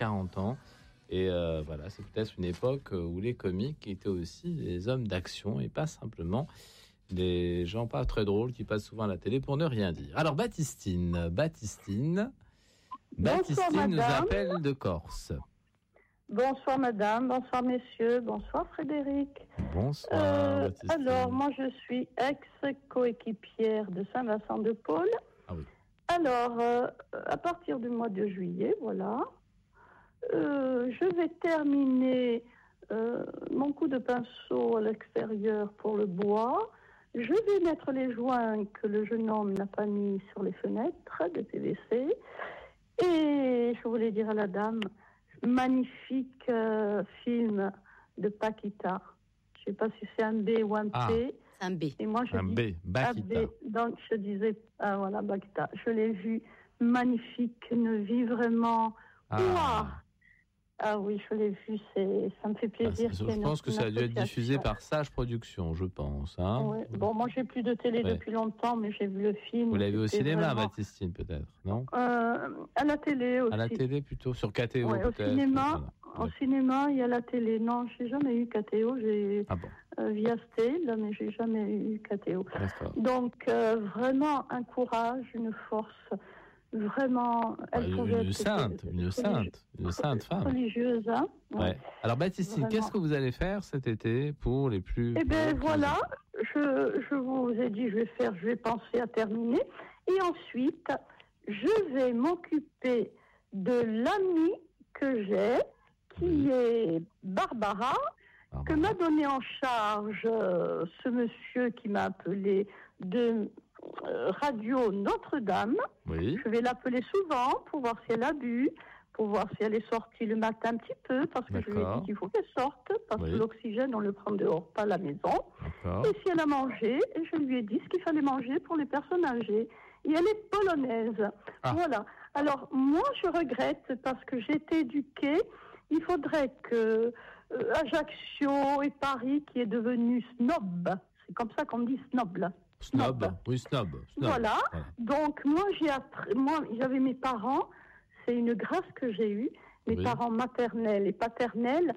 40 ans. Et voilà, c'est peut-être une époque où les comiques étaient aussi des hommes d'action et pas simplement des gens pas très drôles qui passent souvent à la télé pour ne rien dire. Alors Baptistine nous appelle de Corse. Bonsoir madame, bonsoir messieurs, bonsoir Frédéric. Bonsoir Baptistine. Alors moi je suis ex-coéquipière de Saint-Vincent-de-Paul. Ah oui. Alors à partir du mois de juillet, voilà, je vais terminer mon coup de pinceau à l'extérieur pour le bois. Je vais mettre les joints que le jeune homme n'a pas mis sur les fenêtres de PVC. Et je voulais dire à la dame, magnifique film de Paquita. Je ne sais pas si c'est un B ou un P. C'est un B. Et moi, je un dis B, Paquita. Donc je disais, voilà, Paquita. Je l'ai vu, magnifique, une vie vraiment... Ouah. Ah oui, je l'ai vu, ça me fait plaisir. Je pense que ça a dû être diffusé par Sage Productions, je pense. Hein. Ouais. Bon, moi, j'ai plus de télé depuis longtemps, mais j'ai vu le film. Vous l'avez vu au cinéma, vraiment... Baptistine, peut-être, non à la télé aussi. À la télé, plutôt, sur KTO, peut-être. Au cinéma, il y a la télé. Non, j'ai jamais eu KTO. J'ai via Steel, mais j'ai jamais eu KTO. Donc, vraiment, un courage, une force... Vraiment, une sainte femme. Religieuse, hein. Ouais. Alors Baptistine, vraiment. Qu'est-ce que vous allez faire cet été pour les plus... Eh bien voilà, je vous ai dit, je vais penser à terminer. Et ensuite, je vais m'occuper de l'amie que j'ai, qui est Barbara, que m'a donné en charge ce monsieur qui m'a appelé de... Radio Notre-Dame. Oui. Je vais l'appeler souvent pour voir si elle a bu, pour voir si elle est sortie le matin un petit peu, parce que je lui ai dit qu'il faut qu'elle sorte, parce que l'oxygène, on le prend dehors, pas à la maison. Et si elle a mangé, je lui ai dit ce qu'il fallait manger pour les personnes âgées. Et elle est polonaise. Voilà. Alors, moi, je regrette, parce que j'ai été éduquée, il faudrait que Ajaccio et Paris, qui est devenu snob, c'est comme ça qu'on dit snob, là. Snob. Voilà. Donc, moi, j'avais mes parents, c'est une grâce que j'ai eue, mes parents maternels et paternels.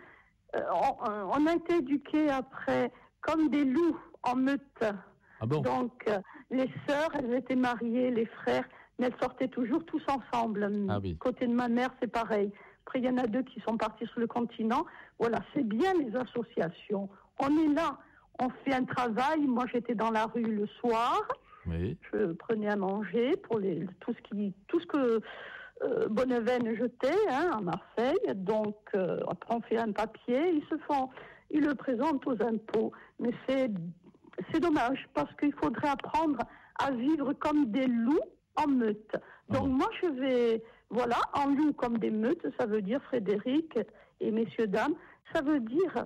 On a été éduqués après comme des loups en meute. Ah bon? Donc, les sœurs, elles étaient mariées, les frères, mais elles sortaient toujours tous ensemble. Côté de ma mère, c'est pareil. Après, il y en a 2 qui sont partis sur le continent. Voilà, c'est bien les associations. On est là. On fait un travail. Moi, j'étais dans la rue le soir. Oui. Je prenais à manger pour tout ce que Bonneveine jetait à Marseille. Donc, après, on fait un papier. Ils le présentent aux impôts. Mais c'est dommage parce qu'il faudrait apprendre à vivre comme des loups en meute. Donc, moi, je vais, en loup comme des meutes, ça veut dire, Frédéric et messieurs, dames, ça veut dire...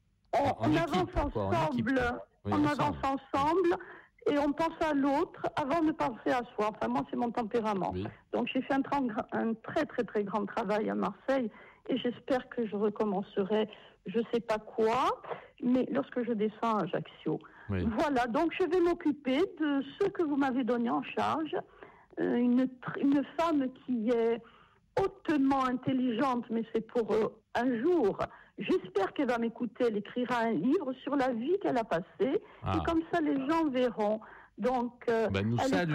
On avance ensemble, on avance ensemble et on pense à l'autre avant de penser à soi. Enfin, moi, c'est mon tempérament. Oui. Donc, j'ai fait un très, très, très grand travail à Marseille et j'espère que je recommencerai, je sais pas quoi, mais lorsque je descends à Ajaccio. Oui. Voilà, donc je vais m'occuper de ce que vous m'avez donné en charge. Une femme qui est hautement intelligente, mais c'est pour un jour. J'espère qu'elle va m'écouter. Elle écrira un livre sur la vie qu'elle a passée. Et comme ça, les gens verront. Donc, nous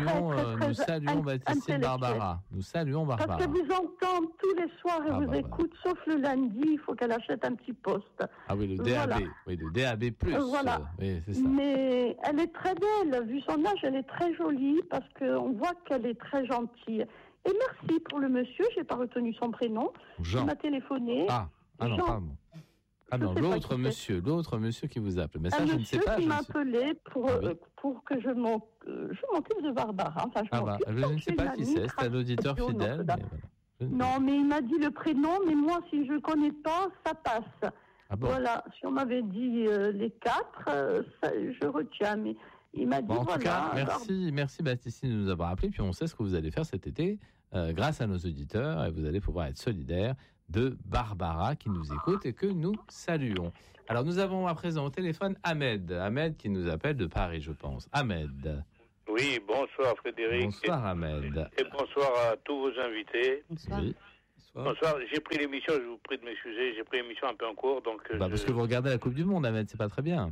saluons Baptistine Barbara. Nous saluons Barbara. Parce que vous entendez tous les soirs, elle vous écoute, sauf le lundi, il faut qu'elle achète un petit poste. Ah oui, le DAB. Voilà. Oui, le DAB+. Voilà. Oui, c'est ça. Mais elle est très belle. Vu son âge, elle est très jolie parce qu'on voit qu'elle est très gentille. Et merci pour le monsieur, j'ai pas retenu son prénom. Jean. Il m'a téléphoné. Non, pardon. L'autre monsieur qui vous appelle. Mais ça, je ne sais pas. Monsieur qui m'a appelé pour que je m'occupe de Barbara. Enfin, je ne sais pas qui c'est un auditeur fidèle. Non, mais il m'a dit le prénom, mais moi, si je ne connais pas, ça passe. Voilà, si on m'avait dit les 4, je retiens, mais... Il m'a dit, en tout cas, merci Baptistine de nous avoir appelé. Puis on sait ce que vous allez faire cet été grâce à nos auditeurs. Et vous allez pouvoir être solidaire de Barbara qui nous écoute et que nous saluons. Alors nous avons à présent au téléphone Ahmed qui nous appelle de Paris, je pense. Ahmed. Oui, bonsoir Frédéric. Bonsoir Ahmed. Et bonsoir à tous vos invités. Bonsoir. Oui. Bonsoir. Bonsoir, j'ai pris l'émission, je vous prie de m'excuser, j'ai pris l'émission un peu en cours, donc... Parce que vous regardez la Coupe du Monde, Ahmed, c'est pas très bien.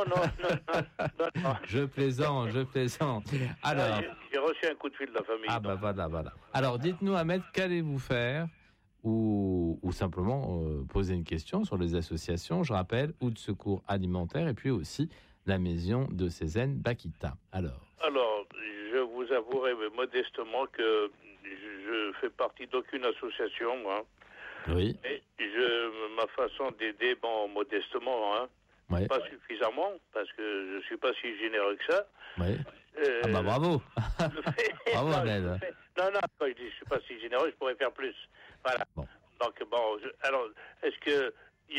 Non. Je plaisante. Alors... J'ai reçu un coup de fil de la famille. Ah bah voilà. Alors, dites-nous, Ahmed, qu'allez-vous faire ou simplement poser une question sur les associations, je rappelle, ou de secours alimentaire, et puis aussi la maison de Cézanne Bakita. Alors, je vous avouerai modestement que je fais partie d'aucune association, moi. Oui. Et ma façon d'aider, modestement, Ouais. pas suffisamment, parce que je ne suis pas si généreux que ça. Oui. Bravo. Bravo, Ahmed. Non, quand je dis je suis pas si généreux, je pourrais faire plus. Voilà. Bon. Donc, alors, est-ce que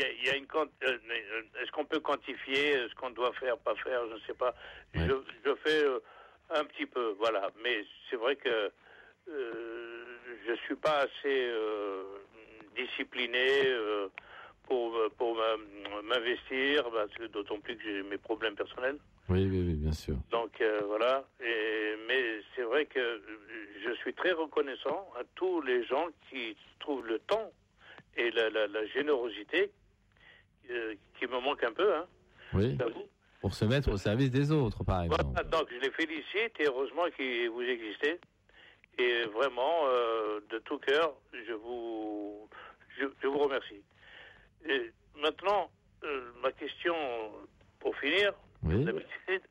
est-ce qu'on peut quantifier ce qu'on doit faire, pas faire, je ne sais pas. Ouais. Je fais un petit peu, voilà. Mais c'est vrai que je suis pas assez discipliné pour m'investir, parce que d'autant plus que j'ai mes problèmes personnels. Oui, bien sûr. Donc voilà. Mais c'est vrai que je suis très reconnaissant à tous les gens qui trouvent le temps et la générosité qui me manque un peu. Oui. Pour se mettre au service des autres, par exemple. Voilà, donc je les félicite et heureusement que vous existez. Et vraiment, de tout cœur, je vous remercie. Et maintenant, ma question, pour finir, oui. d'habitude,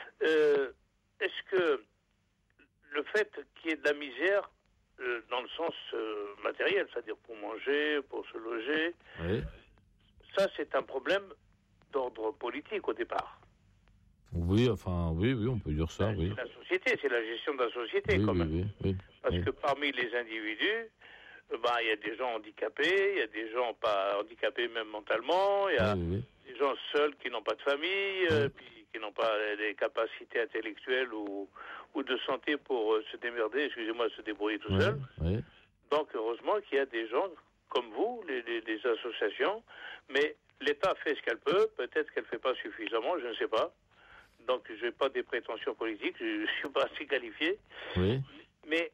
est-ce que le fait qu'il y ait de la misère, dans le sens matériel, c'est-à-dire pour manger, pour se loger, Oui. ça c'est un problème d'ordre politique au départ. Oui, on peut dire ça, oui. C'est la société, c'est la gestion de la société, quand même. Oui. Parce que parmi les individus, il y a des gens handicapés, il y a des gens pas handicapés même mentalement, il y a des gens seuls qui n'ont pas de famille, puis qui n'ont pas des capacités intellectuelles ou de santé pour se démerder, se débrouiller tout seul. Oui. Donc heureusement qu'il y a des gens comme vous, les associations, mais l'État fait ce qu'elle peut, peut-être qu'elle ne fait pas suffisamment, je ne sais pas. Donc je n'ai pas des prétentions politiques, je ne suis pas assez qualifié. Oui. Mais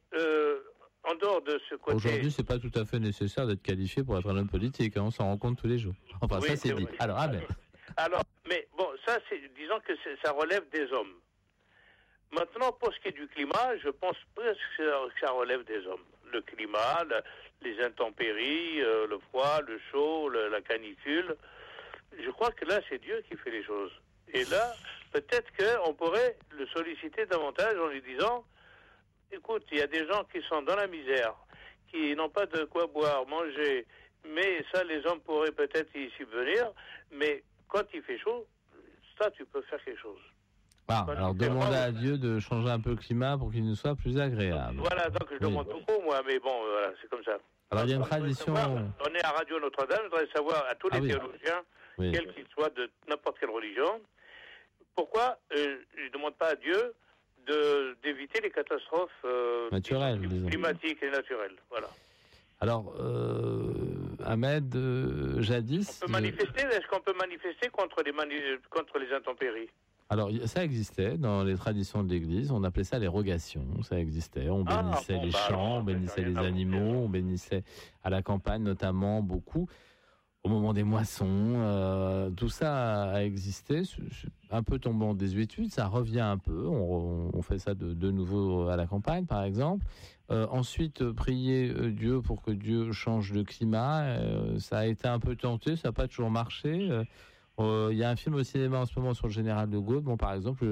en dehors de ce côté... Aujourd'hui, c'est pas tout à fait nécessaire d'être qualifié pour être un homme politique, on s'en rend compte tous les jours. Enfin, oui, ça c'est dit. Vrai. Alors, mais bon, ça, disons que ça relève des hommes. Maintenant, pour ce qui est du climat, je pense presque que ça relève des hommes. Le climat, les intempéries, le froid, le chaud, la canicule. Je crois que là, c'est Dieu qui fait les choses. Et là, peut-être qu'on pourrait le solliciter davantage en lui disant, écoute, il y a des gens qui sont dans la misère, qui n'ont pas de quoi boire, manger, mais ça, les hommes pourraient peut-être y subvenir, mais quand il fait chaud, ça, tu peux faire quelque chose. Alors, demander à Dieu de changer un peu le climat pour qu'il nous soit plus agréable. Voilà, donc je demande beaucoup, moi, mais bon, voilà, c'est comme ça. Alors, il y a une tradition... On est à Radio Notre-Dame, je voudrais savoir à tous les théologiens, quels qu'ils soient de n'importe quelle religion, pourquoi je ne demande pas à Dieu d'éviter les catastrophes naturelles, climatiques et naturelles. Voilà. Alors, Ahmed, jadis... Est-ce qu'on peut manifester contre les intempéries? Alors, ça existait dans les traditions de l'Église, on appelait ça les rogations, ça existait. On bénissait les champs, on bénissait les animaux, on bénissait à la campagne notamment beaucoup. Au moment des moissons, tout ça a existé, un peu tombant en désuétude, ça revient un peu, on fait ça de nouveau à la campagne par exemple. Ensuite, prier Dieu pour que Dieu change le climat, ça a été un peu tenté, ça n'a pas toujours marché. Il y a un film au cinéma en ce moment sur le général de Gaulle, par exemple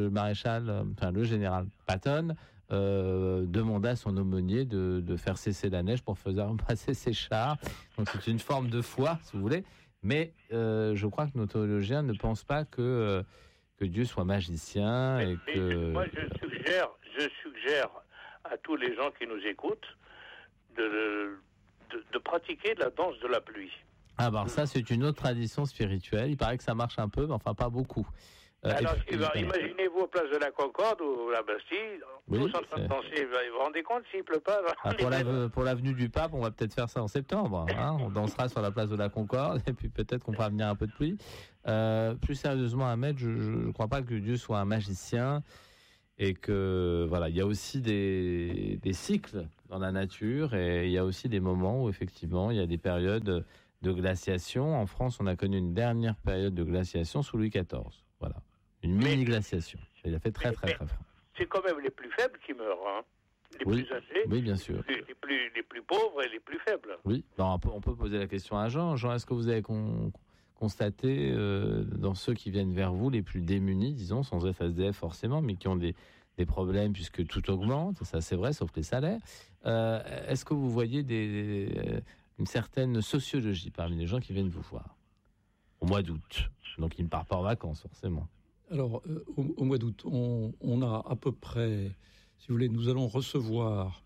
le général Patton, demanda à son aumônier de faire cesser la neige pour faire passer ses chars. Donc c'est une forme de foi, si vous voulez. Mais je crois que nos théologiens ne pensent pas que Dieu soit magicien. Moi, je suggère à tous les gens qui nous écoutent de pratiquer la danse de la pluie. Alors ça, c'est une autre tradition spirituelle. Il paraît que ça marche un peu, mais enfin pas beaucoup. Alors, imaginez-vous à place de la Concorde ou la Bastille, tous en train de danser. Vous vous rendez compte s'il ne pleut pas? Pour l'avenue du Pape, on va peut-être faire ça en septembre. On dansera sur la place de la Concorde et puis peut-être qu'on fera venir un peu de pluie. Plus sérieusement, Ahmed, je ne crois pas que Dieu soit un magicien. et que voilà, il y a aussi des cycles dans la nature et il y a aussi des moments où effectivement il y a des périodes de glaciation. En France, on a connu une dernière période de glaciation sous Louis XIV. Voilà, une mini-glaciation. Il a fait très froid. C'est quand même les plus faibles qui meurent, hein. Les plus âgés, oui, bien sûr. Les plus pauvres et les plus faibles. Oui, alors, on peut poser la question à Jean. Jean, est-ce que vous avez constaté dans ceux qui viennent vers vous, les plus démunis, disons, sans être SDF forcément, mais qui ont des problèmes puisque tout augmente, ça c'est vrai, sauf les salaires, est-ce que vous voyez une certaine sociologie parmi les gens qui viennent vous voir au mois d'août, donc ils ne partent pas en vacances forcément? Alors, au mois d'août, on a à peu près, si vous voulez, nous allons recevoir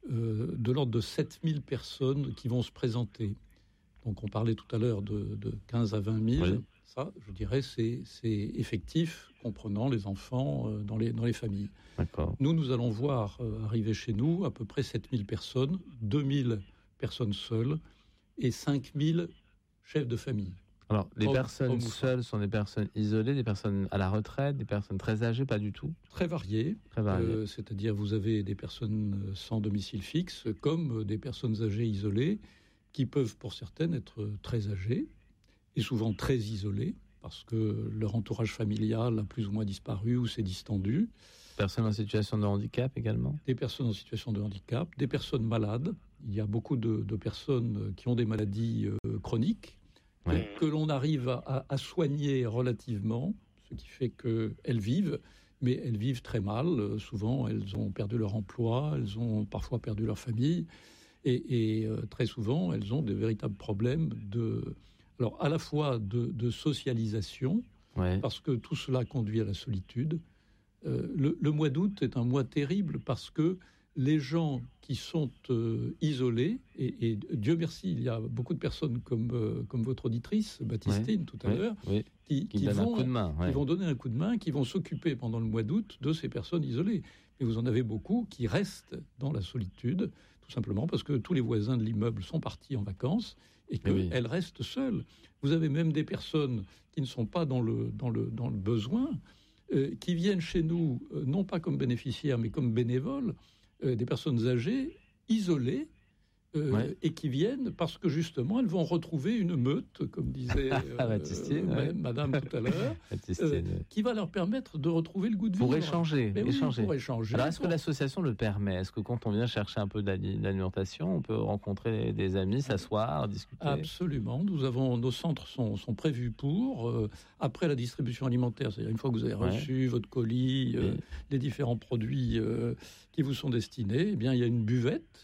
de l'ordre de 7000 personnes qui vont se présenter. Donc, on parlait tout à l'heure de 15 à 20 000. Oui. Ça, je dirais, c'est effectif, comprenant les enfants dans les familles. D'accord. Nous allons voir arriver chez nous à peu près 7000 personnes, 2000 personnes seules et 5000 chefs de famille. Alors, les personnes seules sont des personnes isolées, des personnes à la retraite, des personnes très âgées, pas du tout? Très variées. C'est-à-dire, vous avez des personnes sans domicile fixe, comme des personnes âgées isolées, qui peuvent, pour certaines, être très âgées et souvent très isolées, parce que leur entourage familial a plus ou moins disparu ou s'est distendu. Personnes en situation de handicap également? Des personnes en situation de handicap, des personnes malades. Il y a beaucoup de personnes qui ont des maladies chroniques, oui, que l'on arrive à soigner relativement, ce qui fait qu'elles vivent, mais elles vivent très mal. Souvent, elles ont perdu leur emploi, elles ont parfois perdu leur famille, et très souvent, elles ont des véritables problèmes alors à la fois de socialisation, ouais, parce que tout cela conduit à la solitude. Le mois d'août est un mois terrible parce que les gens qui sont isolés, et Dieu merci, il y a beaucoup de personnes comme votre auditrice, Baptistine, tout à l'heure, qui vont donner un coup de main, qui vont s'occuper pendant le mois d'août de ces personnes isolées. Et vous en avez beaucoup qui restent dans la solitude, tout simplement parce que tous les voisins de l'immeuble sont partis en vacances et qu'elles restent seules. Vous avez même des personnes qui ne sont pas dans le besoin, qui viennent chez nous, non pas comme bénéficiaires, mais comme bénévoles, des personnes âgées, isolées, et qui viennent parce que justement elles vont retrouver une meute, comme disait Madame tout à l'heure, qui va leur permettre de retrouver le goût de vivre. Pour échanger. Pour échanger. Alors est-ce que l'association le permet? Est-ce que quand on vient chercher un peu d'alimentation, on peut rencontrer des amis, s'asseoir, discuter? Absolument. Nos centres sont prévus pour, après la distribution alimentaire, c'est-à-dire une fois que vous avez reçu votre colis, les différents produits qui vous sont destinés, eh bien il y a une buvette.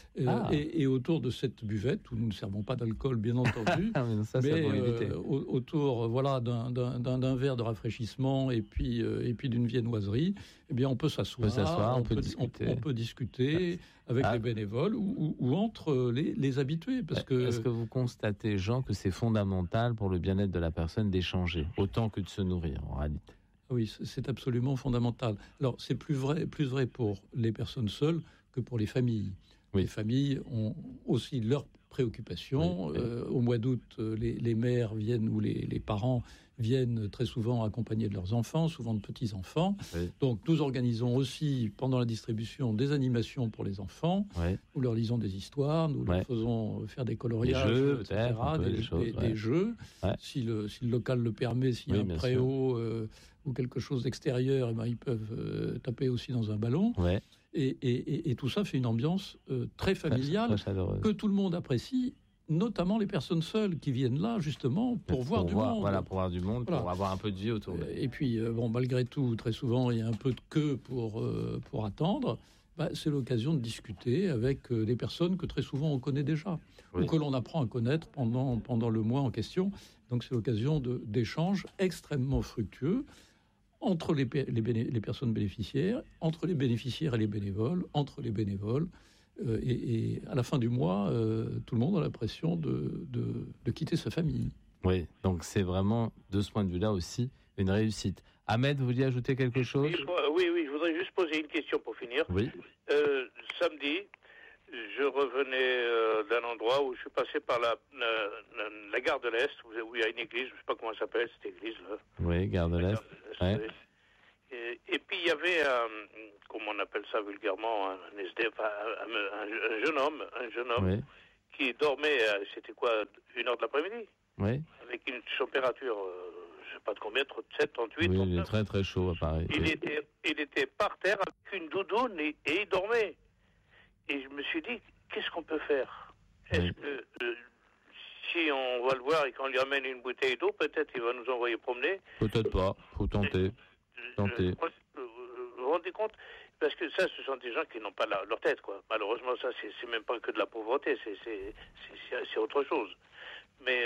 Et autour de cette buvette, où nous ne servons pas d'alcool, bien entendu, mais autour d'un verre de rafraîchissement et puis d'une viennoiserie, eh bien on peut s'asseoir, on peut discuter avec les bénévoles ou entre les habitués. Est-ce que vous constatez, Jean, que c'est fondamental pour le bien-être de la personne d'échanger, autant que de se nourrir, en réalité? Oui, c'est absolument fondamental. Alors, c'est plus vrai pour les personnes seules que pour les familles. Oui. Les familles ont aussi leurs préoccupations. Au mois d'août, les mères viennent, ou les parents viennent très souvent accompagnés de leurs enfants, souvent de petits-enfants. Oui. Donc, nous organisons aussi, pendant la distribution, des animations pour les enfants. Oui. Nous leur lisons des histoires, nous leur faisons faire des coloriages, des jeux. Si le local le permet, s'il y a un préau ou quelque chose d'extérieur, ils peuvent taper aussi dans un ballon. Oui. Et tout ça fait une ambiance très familiale, que tout le monde apprécie, notamment les personnes seules qui viennent là justement pour voir du monde. Voilà, pour voir du monde, pour avoir un peu de vie autour d'eux. Et puis, malgré tout, très souvent, il y a un peu de queue pour attendre. C'est l'occasion de discuter avec des personnes que très souvent on connaît déjà, ou que l'on apprend à connaître pendant le mois en question. Donc c'est l'occasion d'échanges extrêmement fructueux entre les personnes bénéficiaires, entre les bénéficiaires et les bénévoles, entre les bénévoles. Et à la fin du mois, tout le monde a l'impression de quitter sa famille. Oui, donc c'est vraiment, de ce point de vue-là aussi, une réussite. Ahmed, vous vouliez ajouter quelque chose? Oui, je voudrais juste poser une question pour finir. Oui. Samedi, je revenais d'un endroit où je suis passé par la gare de l'Est, où il y a une église, je ne sais pas comment elle s'appelle, cette église-là. Oui, gare de l'Est. Et Et puis il y avait, comment on appelle ça vulgairement, un SDF, un jeune homme Oui. qui dormait, c'était quoi, 1h de l'après-midi, Oui. avec une température, je sais pas de combien, 37, 38, Oui, 39. il est très très chaud à Paris. Il était par terre avec une doudoune et il dormait. Et je me suis dit, qu'est-ce qu'on peut faire? Est-ce que si on va le voir et qu'on lui amène une bouteille d'eau, peut-être il va nous envoyer promener? Peut-être pas, faut tenter. Vous vous rendez compte? Parce que ça, ce sont des gens qui n'ont pas leur tête, quoi. Malheureusement, ça, c'est même pas que de la pauvreté, c'est autre chose. Mais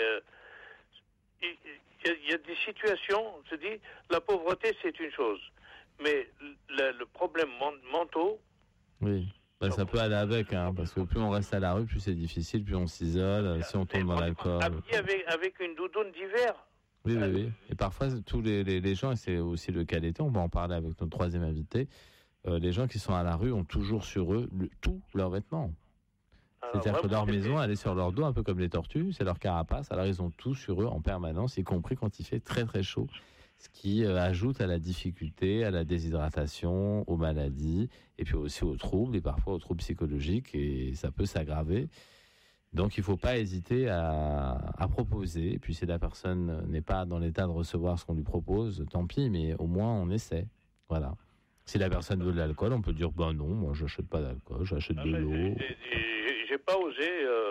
il y a des situations, on se dit, la pauvreté, c'est une chose. Mais le problème mentaux... Oui. Ben, ça peut aller avec, hein, parce que plus on reste à la rue, plus c'est difficile, plus on s'isole, si on tombe dans l'alcool. Avec une doudoune d'hiver. Oui, oui, oui. Et parfois, tous les gens, et c'est aussi le cas d'été, on va en parler avec notre troisième invité, les gens qui sont à la rue ont toujours sur eux tous leurs vêtements. C'est-à-dire que leur maison, elle est sur leur dos, un peu comme les tortues, c'est leur carapace, alors ils ont tout sur eux en permanence, y compris quand il fait très très chaud. Ce qui ajoute à la difficulté, à la déshydratation, aux maladies, et puis aussi aux troubles, et parfois aux troubles psychologiques, et ça peut s'aggraver. Donc il ne faut pas hésiter à proposer, et puis si la personne n'est pas dans l'état de recevoir ce qu'on lui propose, tant pis, mais au moins on essaie. Voilà. Si la personne veut de l'alcool, on peut dire, ben non, moi je n'achète pas d'alcool, j'achète de l'eau. J'ai pas osé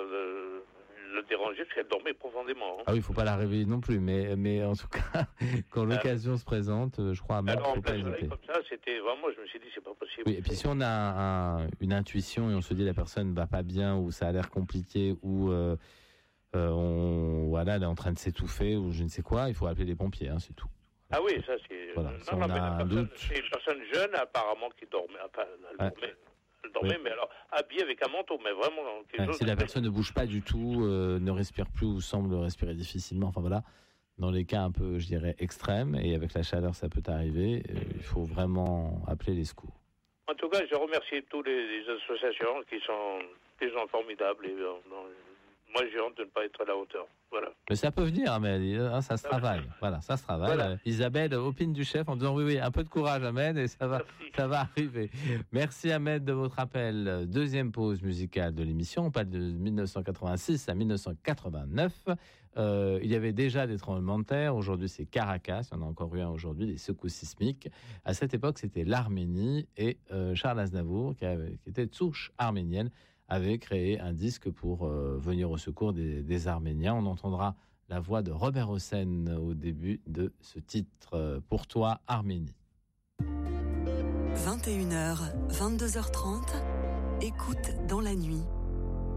le déranger parce qu'elle dormait profondément. Hein. Ah oui, il ne faut pas la réveiller non plus, mais en tout cas, quand l'occasion se présente, je crois à Marc, il ne faut pas hésiter. Comme ça, c'était vraiment, je me suis dit, c'est pas possible. Oui, et puis si on a une intuition et on se dit la personne ne va pas bien ou ça a l'air compliqué ou elle est en train de s'étouffer ou je ne sais quoi, il faut appeler les pompiers, hein, c'est tout. Ah oui, ça c'est... Voilà, si on a un doute... C'est une personne jeune apparemment qui dormait. Enfin, elle dormait, oui. Mais alors habillée avec un manteau, mais vraiment... si la personne ne bouge pas du tout, ne respire plus ou semble respirer difficilement, enfin voilà, dans les cas un peu, je dirais, extrêmes, et avec la chaleur ça peut arriver, il faut vraiment appeler les secours. En tout cas, je remercie toutes les associations qui sont des gens formidables et moi j'ai honte de ne pas être à la hauteur. Voilà. Mais ça peut venir, Ahmed, hein, ça se travaille. Voilà, ça se travaille. Voilà. Isabelle opine du chef en disant oui, un peu de courage, Ahmed, et ça va arriver. Merci, Ahmed, de votre appel. Deuxième pause musicale de l'émission. On parle de 1986 à 1989. Il y avait déjà des tremblements de terre. Aujourd'hui, c'est Caracas. Il y en a encore eu un aujourd'hui, des secousses sismiques. À cette époque, c'était l'Arménie et Charles Aznavour, qui était de souche arménienne, avait créé un disque pour venir au secours des Arméniens. On entendra la voix de Robert Hossein au début de ce titre, Pour toi, Arménie. 21h, 22h30, écoute dans la nuit.